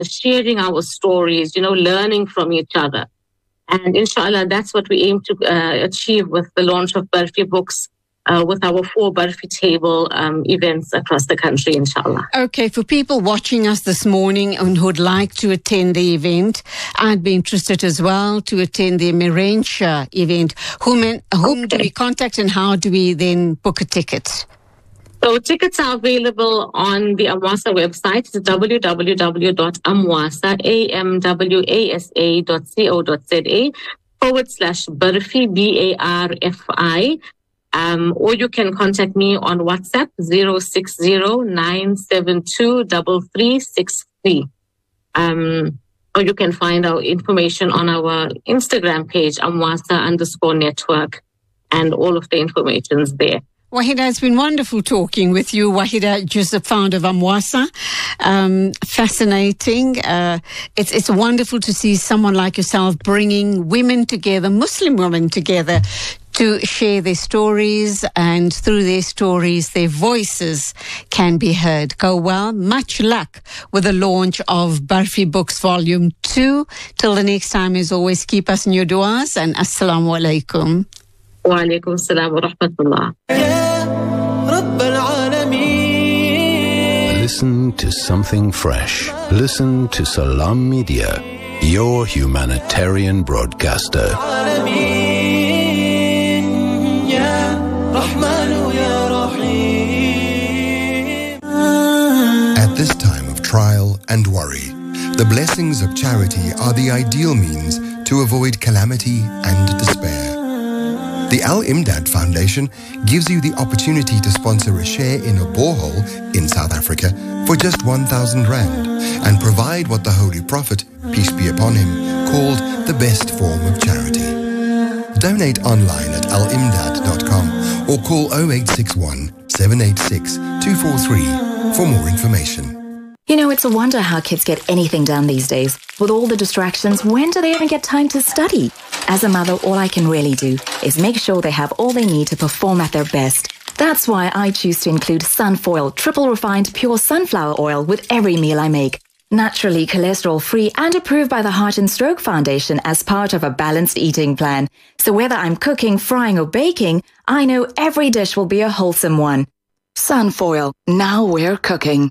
sharing our stories, learning from each other. And inshallah, that's what we aim to achieve with the launch of Barfi Books, with our 4 Barfi table events across the country, inshallah. Okay, for people watching us this morning and who'd like to attend the event, I'd be interested as well to attend the Meransha event. Whom do we contact and how do we then book a ticket? So tickets are available on the Amwasa website. It's www.amwasa.co.za/Barfi, BARFI. Or you can contact me on WhatsApp 060-972-3363. Or you can find our information on our Instagram page, Amwasa_network, and all of the information is there. Wahida, it's been wonderful talking with you. Wahida Joseph, founder of Amwasa. Fascinating. It's wonderful to see someone like yourself bringing women together, Muslim women together, to share their stories, and through their stories, their voices can be heard. Go well. Much luck with the launch of Barfi Books Volume 2. Till the next time, as always, keep us in your du'as, and Assalamu alaikum. Wa alaikum assalam wa rahmatullah. Listen to something fresh. Listen to Salam Media, your humanitarian broadcaster. At this time of trial and worry, the blessings of charity are the ideal means to avoid calamity and despair. The Al-Imdad Foundation gives you the opportunity to sponsor a share in a borehole in South Africa for just 1,000 rand and provide what the Holy Prophet, peace be upon him, called the best form of charity. Donate online at alimdad.com or call 0861 786 243 for more information. It's a wonder how kids get anything done these days. With all the distractions, when do they even get time to study? As a mother, all I can really do is make sure they have all they need to perform at their best. That's why I choose to include Sunfoil triple refined pure sunflower oil with every meal I make. Naturally cholesterol-free and approved by the Heart and Stroke Foundation as part of a balanced eating plan. So whether I'm cooking, frying or baking, I know every dish will be a wholesome one. Sunfoil, now we're cooking.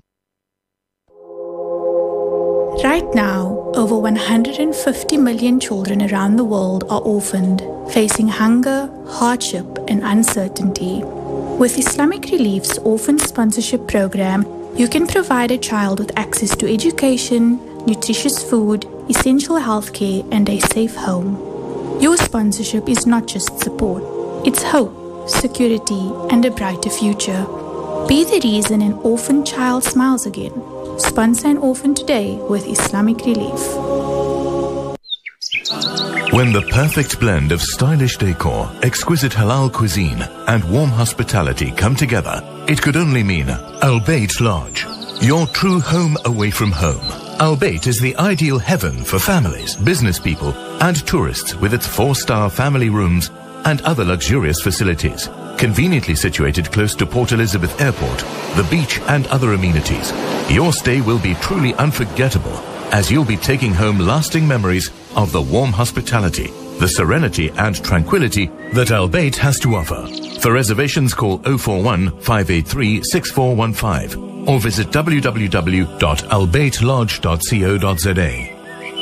Right now, over 150 million children around the world are orphaned, facing hunger, hardship, and uncertainty. With Islamic Relief's Orphan Sponsorship Program, you can provide a child with access to education, nutritious food, essential healthcare, and a safe home. Your sponsorship is not just support, it's hope, security, and a brighter future. Be the reason an orphan child smiles again. Sponsor an orphan today with Islamic Relief. When the perfect blend of stylish decor, exquisite halal cuisine, and warm hospitality come together, it could only mean Al Bayt Lodge, your true home away from home. Al Bayt is the ideal heaven for families, business people, and tourists with its 4-star family rooms and other luxurious facilities. Conveniently situated close to Port Elizabeth Airport, the beach and other amenities, your stay will be truly unforgettable as you'll be taking home lasting memories of the warm hospitality, the serenity and tranquility that Al Bayt has to offer. For reservations, call 041-583-6415 or visit www.albaytlodge.co.za.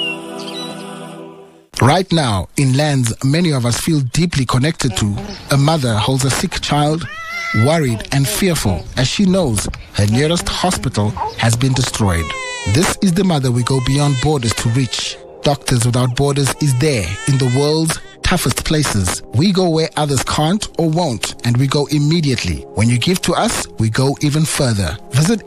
Right now, in lands many of us feel deeply connected to, a mother holds a sick child, worried and fearful as she knows her nearest hospital has been destroyed. This is the mother we go beyond borders to reach. Doctors Without Borders is there in the world's toughest places. We go where others can't or won't, and we go immediately. When you give to us, we go even further. Visit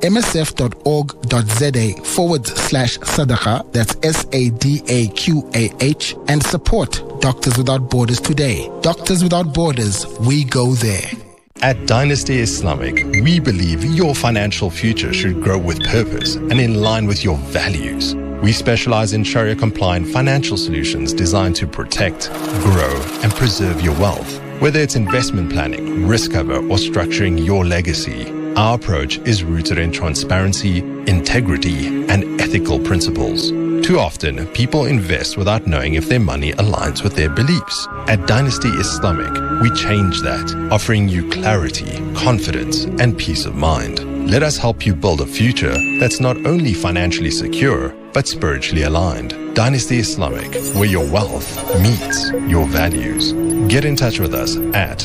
msf.org.za/sadaqa, that's SADAQAH, and support Doctors Without Borders today. Doctors Without Borders, we go there. At Dynasty Islamic, we believe your financial future should grow with purpose and in line with your values. We specialize in Sharia-compliant financial solutions designed to protect, grow, and preserve your wealth. Whether it's investment planning, risk cover, or structuring your legacy, Our approach is rooted in transparency, integrity, and ethical principles. Too often, people invest without knowing if their money aligns with their beliefs. At Dynasty Islamic, we change that, offering you clarity, confidence, and peace of mind. Let us help you build a future that's not only financially secure, but spiritually aligned. Dynasty Islamic, where your wealth meets your values. Get in touch with us at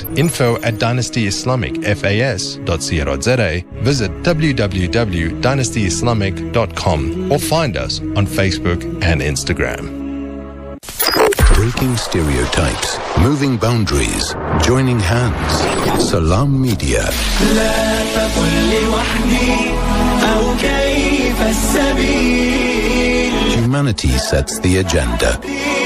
info@dynastyislamicfas.co.za, visit www.dynastyislamic.com, or find us on Facebook and Instagram. Breaking stereotypes, moving boundaries, joining hands. Salam Media. Humanity sets the agenda.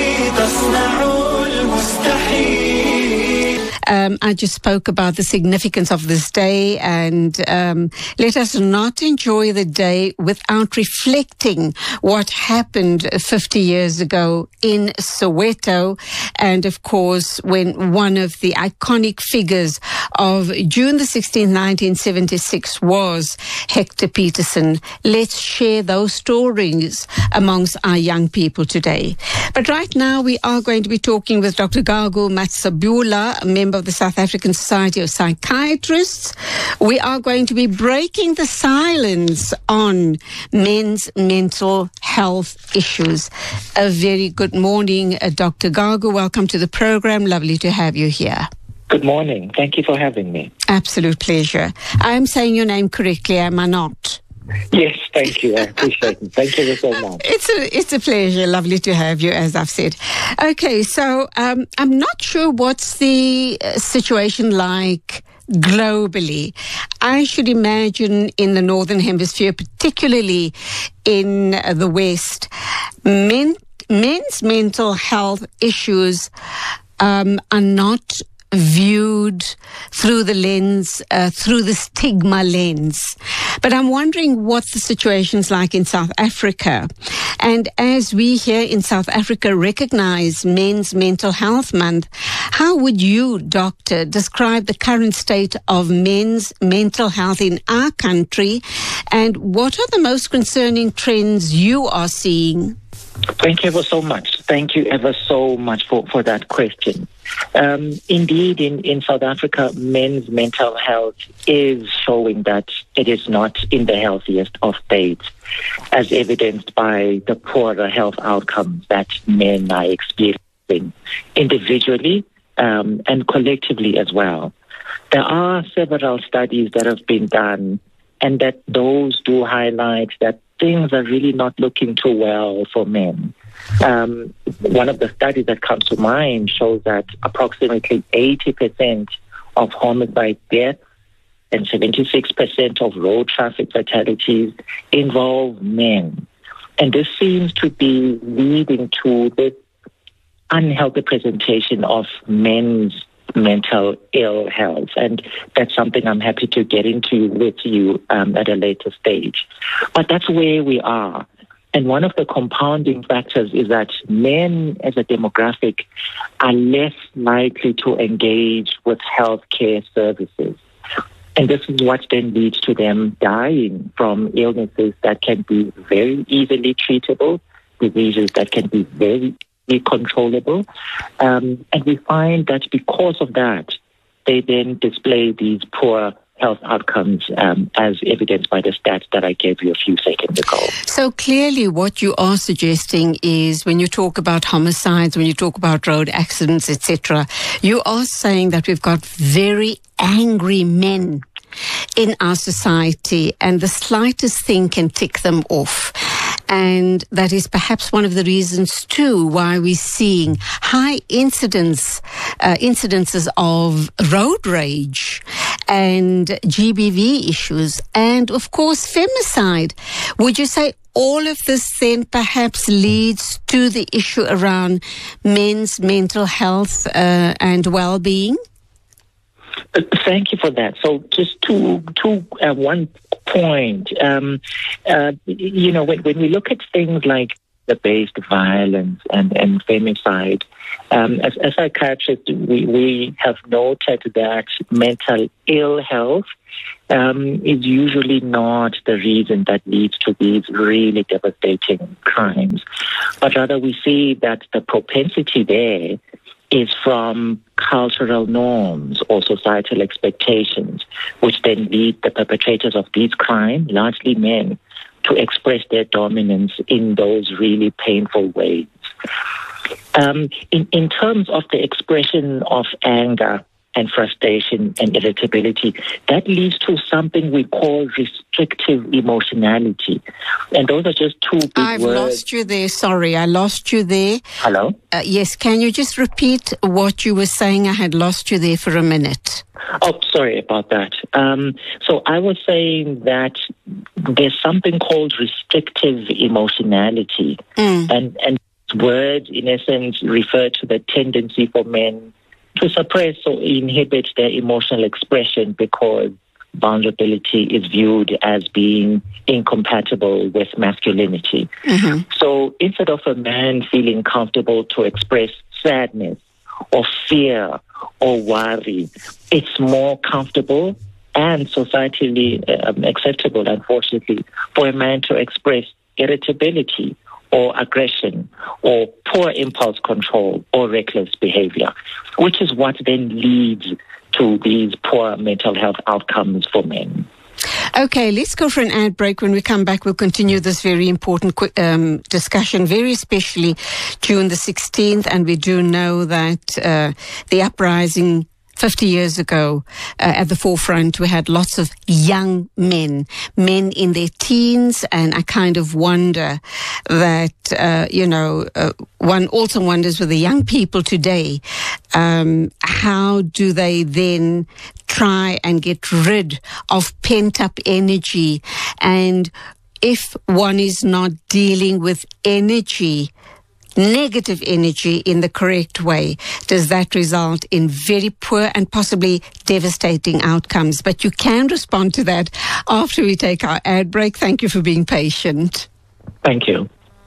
I just spoke about the significance of this day, and let us not enjoy the day without reflecting what happened 50 years ago in Soweto. And of course, when one of the iconic figures of June the 16th, 1976 was Hector Peterson. Let's share those stories amongst our young people today. But right now, we are going to be talking with Dr. Gagu Matsabula, a member of the South African Society of Psychiatrists. We are going to be breaking the silence on men's mental health issues. A very good morning, Dr. Gagu. Welcome to the program. Lovely to have you here. Good morning. Thank you for having me. Absolute pleasure. I am saying your name correctly, am I not? Yes, thank you. I appreciate it. Thank you so much. It's a pleasure. Lovely to have you, as I've said. Okay, so I'm not sure what's the situation like globally. I should imagine in the Northern Hemisphere, particularly in the West, men's mental health issues are not viewed through the lens, through the stigma lens. But I'm wondering what the situation's like in South Africa. And as we here in South Africa recognize Men's Mental Health Month, how would you, Doctor, describe the current state of men's mental health in our country? And what are the most concerning trends you are seeing? Thank you ever so much. Thank you ever so much for that question. Indeed, in South Africa, men's mental health is showing that it is not in the healthiest of states, as evidenced by the poorer health outcomes that men are experiencing individually and collectively as well. There are several studies that have been done, and that those do highlight that things are really not looking too well for men. One of the studies that comes to mind shows that approximately 80% of homicide deaths and 76% of road traffic fatalities involve men. And this seems to be leading to this unhealthy presentation of men's mental ill health. And that's something I'm happy to get into with you at a later stage. But that's where we are. And one of the compounding factors is that men as a demographic are less likely to engage with healthcare services. And this is what then leads to them dying from illnesses that can be very easily treatable, diseases that can be very controllable. And we find that because of that, they then display these poor health outcomes as evidenced by the stats that I gave you a few seconds ago. So clearly what you are suggesting is when you talk about homicides, when you talk about road accidents, etc., you are saying that we've got very angry men in our society and the slightest thing can tick them off. And that is perhaps one of the reasons, too, why we're seeing high incidences of road rage and GBV issues and, of course, femicide. Would you say all of this then perhaps leads to the issue around men's mental health and well-being? Thank you for that. So just to one point, when we look at things like gender-based violence and femicide. As psychiatrists, we have noted that mental ill health is usually not the reason that leads to these really devastating crimes, but rather we see that the propensity there is from cultural norms or societal expectations, which then lead the perpetrators of these crimes, largely men, to express their dominance in those really painful ways. In terms of the expression of anger and frustration and irritability, that leads to something we call restrictive emotionality. And those are just two big words. I've lost you there. Sorry, I lost you there. Hello? Yes, can you just repeat what you were saying? I had lost you there for a minute. Oh, sorry about that. So I was saying that there's something called restrictive emotionality. And words, in essence, refer to the tendency for men to suppress or inhibit their emotional expression because vulnerability is viewed as being incompatible with masculinity. So instead of a man feeling comfortable to express sadness or fear or worry, it's more comfortable and societally acceptable, unfortunately, for a man to express irritability or aggression or poor impulse control or reckless behavior, which is what then leads to these poor mental health outcomes for men. Okay, let's go for an ad break. When we come back, we'll continue this very important discussion, very especially June the 16th. And we do know that the uprising 50 years ago, at the forefront, we had lots of young men in their teens, and I kind of wonder that, one also wonders with the young people today, how do they then try and get rid of pent-up energy? And if one is not dealing with negative energy in the correct way, does that result in very poor and possibly devastating outcomes? But you can respond to that after we take our ad break. Thank you for being patient. Thank you.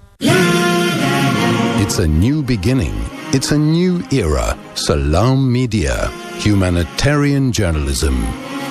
It's a new beginning. It's a new era. Salam Media. Humanitarian journalism.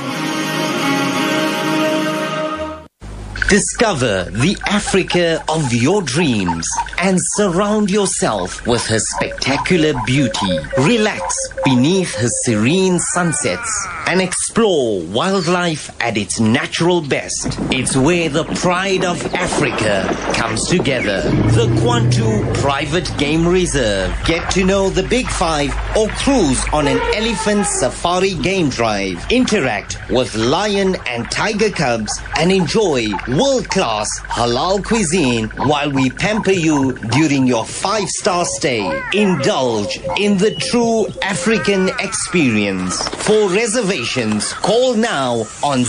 Discover the Africa of your dreams and surround yourself with her spectacular beauty. Relax beneath her serene sunsets and explore wildlife at its natural best. It's where the pride of Africa comes together. The Kwantu Private Game Reserve. Get to know the Big Five or cruise on an elephant safari game drive. Interact with lion and tiger cubs and enjoy world-class halal cuisine while we pamper you during your 5-star stay. Indulge in the true African experience. For reservations, call now on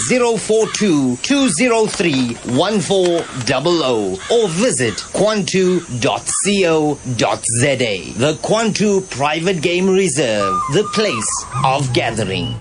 042-203-1400 or visit kwantu.co.za. The Kwantu Private Game Reserve, the place of gathering.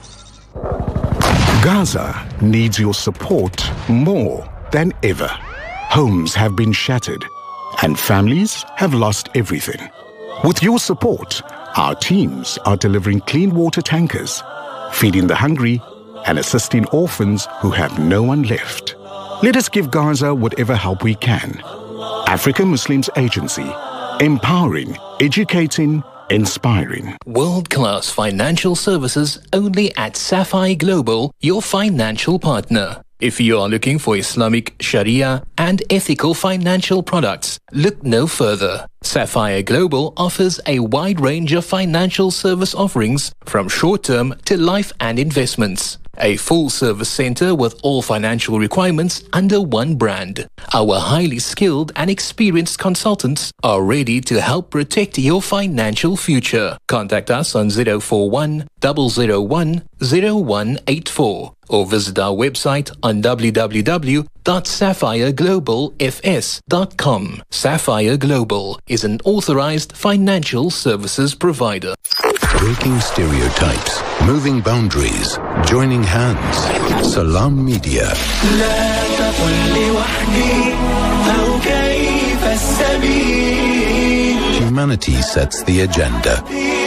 Gaza needs your support more than ever. Homes have been shattered and families have lost everything. With your support, our teams are delivering clean water tankers, feeding the hungry and assisting orphans who have no one left. Let us give Gaza whatever help we can. African Muslims Agency, empowering, educating, inspiring. World-class financial services only at Sapphire Global, your financial partner. If you are looking for Islamic, Sharia and ethical financial products, look no further. Sapphire Global offers a wide range of financial service offerings from short-term to life and investments. A full-service center with all financial requirements under one brand. Our highly skilled and experienced consultants are ready to help protect your financial future. Contact us on 041 001 0184 or visit our website on www.sapphireglobalfs.com. Sapphire Global is an authorized financial services provider. Breaking stereotypes, moving boundaries, joining hands. Salam Media. لا تقل لوحدي أو كيف السبيل humanity sets the agenda.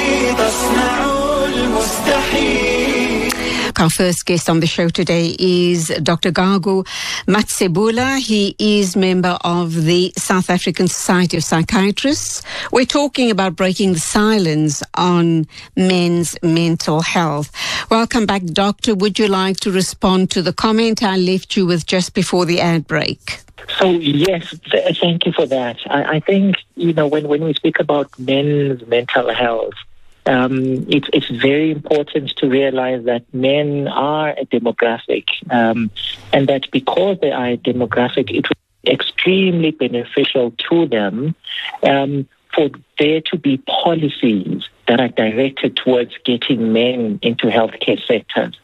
Our first guest on the show today is Dr. Gagu Matsebula. He is member of the South African Society of Psychiatrists. We're talking about breaking the silence on men's mental health. Welcome back, Doctor. Would you like to respond to the comment I left you with just before the ad break? So, yes, thank you for that. I think, when we speak about men's mental health, it's very important to realize that men are a demographic, and that because they are a demographic, it is extremely beneficial to them for there to be policies that are directed towards getting men into healthcare sectors.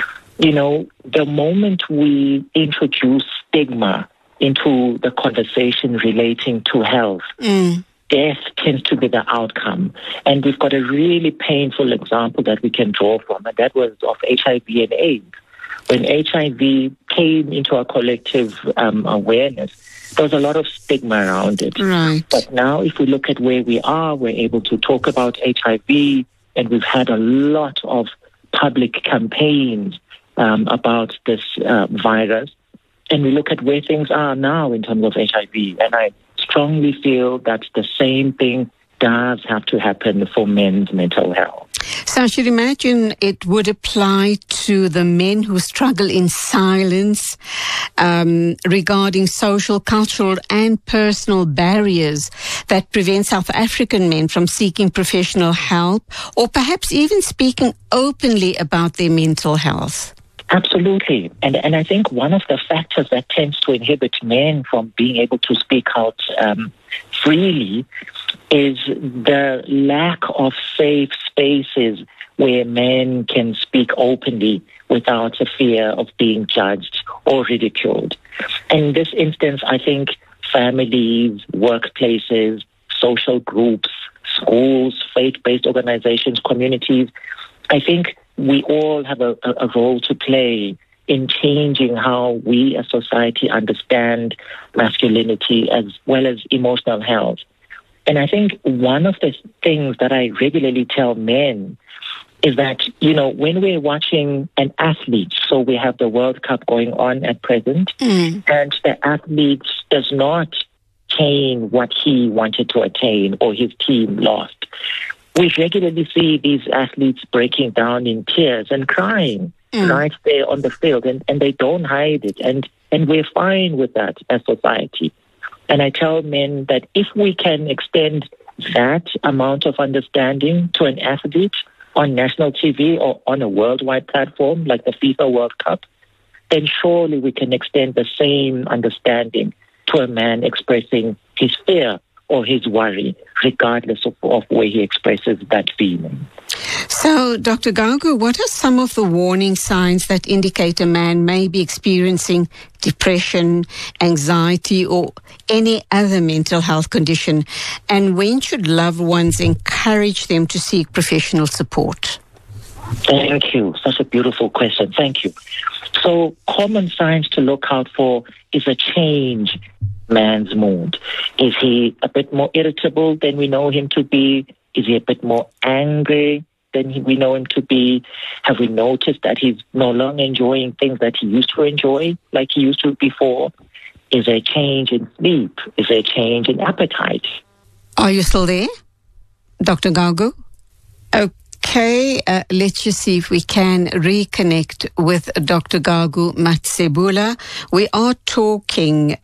The moment we introduce stigma into the conversation relating to health, death tends to be the outcome. And we've got a really painful example that we can draw from, and that was of HIV and AIDS. When HIV came into our collective awareness, there was a lot of stigma around it. Right. But now if we look at where we are, we're able to talk about HIV, and we've had a lot of public campaigns about this virus. And we look at where things are now in terms of HIV, and I strongly feel that the same thing does have to happen for men's mental health. So I should imagine it would apply to the men who struggle in silence regarding social, cultural and personal barriers that prevent South African men from seeking professional help or perhaps even speaking openly about their mental health. Absolutely. And I think one of the factors that tends to inhibit men from being able to speak out freely is the lack of safe spaces where men can speak openly without a fear of being judged or ridiculed. In this instance, I think families, workplaces, social groups, schools, faith-based organizations, communities, I think we all have a role to play in changing how we as society understand masculinity as well as emotional health. And I think one of the things that I regularly tell men is that, when we're watching an athlete, so we have the World Cup going on at present, and the athlete does not attain what he wanted to attain or his team lost. We regularly see these athletes breaking down in tears and crying right there on the field, and they don't hide it. And we're fine with that as society. And I tell men that if we can extend that amount of understanding to an athlete on national TV or on a worldwide platform like the FIFA World Cup, then surely we can extend the same understanding to a man expressing his fear or his worry, regardless of where he expresses that feeling. So, Dr. Gagu, what are some of the warning signs that indicate a man may be experiencing depression, anxiety, or any other mental health condition? And when should loved ones encourage them to seek professional support? Thank you. Such a beautiful question. Thank you. So, common signs to look out for is a change man's mood. Is he a bit more irritable than we know him to be? Is he a bit more angry than we know him to be? Have we noticed that he's no longer enjoying things that he used to enjoy like he used to before? Is there a change in sleep? Is there a change in appetite? Are you still there, Dr. Gagu? Okay, let's just see if we can reconnect with Dr. Gagu Matsebula. We are talking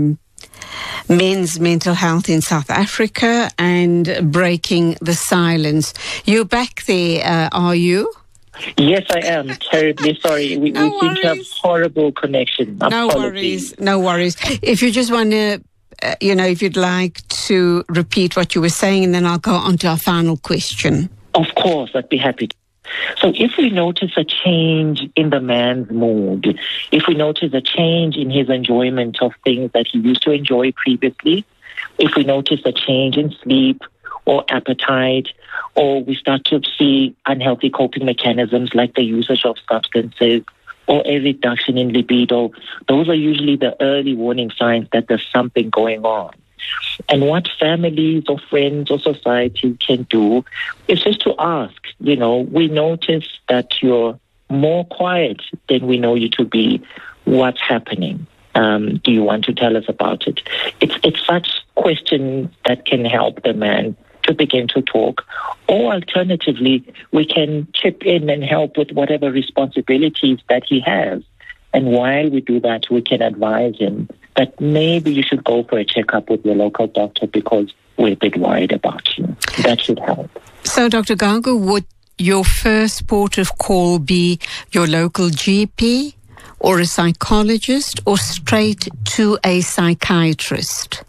men's mental health in South Africa and breaking the silence. You're back there, are you? Yes, I am. Terribly sorry. We seem to have horrible connection. Apologies. No worries. If you just want to, if you'd like to repeat what you were saying, and then I'll go on to our final question. Of course, I'd be happy to. So if we notice a change in the man's mood, if we notice a change in his enjoyment of things that he used to enjoy previously, if we notice a change in sleep or appetite, or we start to see unhealthy coping mechanisms like the usage of substances or a reduction in libido, those are usually the early warning signs that there's something going on. And what families or friends or society can do is just to ask, we notice that you're more quiet than we know you to be. What's happening? Do you want to tell us about it? It's such questions that can help the man to begin to talk. Or alternatively, we can chip in and help with whatever responsibilities that he has. And while we do that, we can advise him that maybe you should go for a checkup with your local doctor because we're a bit worried about you. That should help. So, Dr. Gagu, would your first port of call be your local GP or a psychologist or straight to a psychiatrist?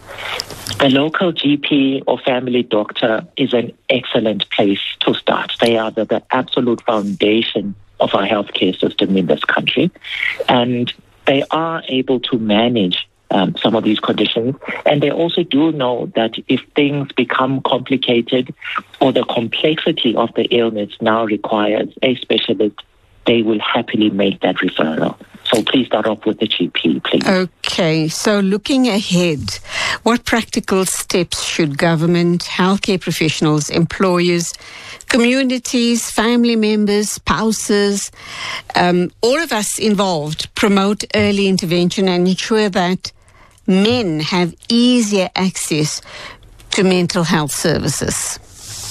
The local GP or family doctor is an excellent place to start. They are the absolute foundation of our healthcare system in this country. And they are able to manage some of these conditions. And they also do know that if things become complicated or the complexity of the illness now requires a specialist, they will happily make that referral. So please start off with the GP, please. Okay, so looking ahead, what practical steps should government, healthcare professionals, employers, communities, family members, spouses, all of us involved, promote early intervention and ensure that men have easier access to mental health services?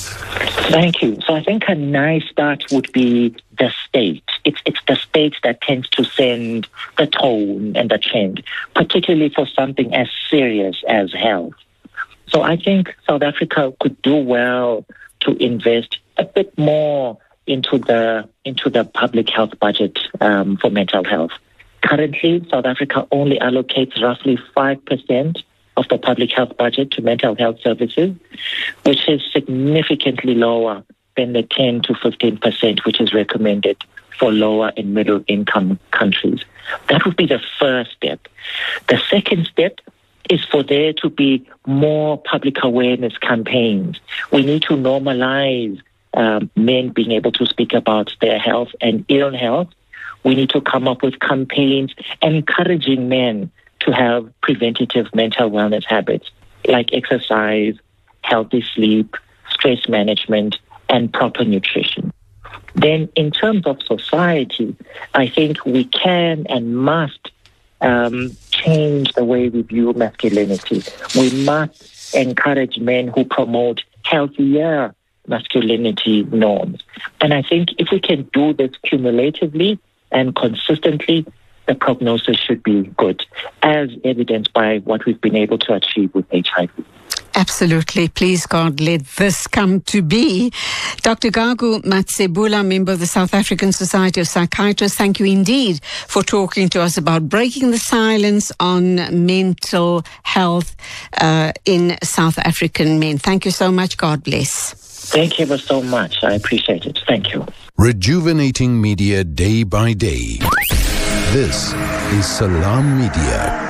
Thank you. So I think a nice start would be the state. It's the state that tends to send the tone and the trend, particularly for something as serious as health. So I think South Africa could do well to invest a bit more into the public health budget for mental health. Currently, South Africa only allocates roughly 5% of the public health budget to mental health services, which is significantly lower than the 10 to 15% which is recommended for lower and middle income countries. That would be the first step. The second step is for there to be more public awareness campaigns. We need to normalize men being able to speak about their health and ill health. We need to come up with campaigns encouraging men to have preventative mental wellness habits like exercise, healthy sleep, stress management, and proper nutrition. Then in terms of society, I think we can and must change the way we view masculinity. We must encourage men who promote healthier masculinity norms. And I think if we can do this cumulatively and consistently, the prognosis should be good, as evidenced by what we've been able to achieve with HIV. Absolutely. Please, God, let this come to be. Dr. Gagu Matsebula, member of the South African Society of Psychiatrists, thank you indeed for talking to us about breaking the silence on mental health in South African men. Thank you so much. God bless. Thank you so much. I appreciate it. Thank you. Rejuvenating media day by day. This is Salam Media.